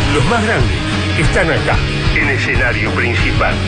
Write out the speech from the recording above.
Los más grandes están acá, en escenario principal.